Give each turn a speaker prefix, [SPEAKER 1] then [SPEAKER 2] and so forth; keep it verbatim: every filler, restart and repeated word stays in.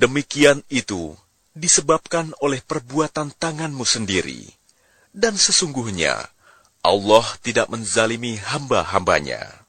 [SPEAKER 1] Demikian itu disebabkan oleh perbuatan tanganmu sendiri. Dan sesungguhnya Allah tidak menzalimi hamba-hambanya.